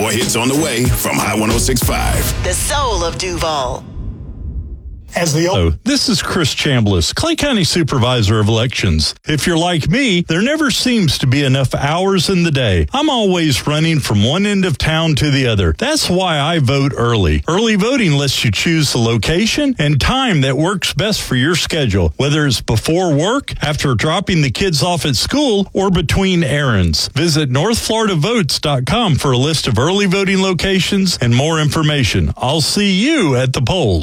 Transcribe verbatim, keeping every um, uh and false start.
More hits on the way from High one oh six point five. The soul of Duval. As the Hello, this is Chris Chambliss, Clay County Supervisor of Elections. If you're like me, there never seems to be enough hours in the day. I'm always running from one end of town to the other. That's why I vote early. Early voting lets you choose the location and time that works best for your schedule, whether it's before work, after dropping the kids off at school, or between errands. Visit north florida votes dot com for a list of early voting locations and more information. I'll see you at the polls.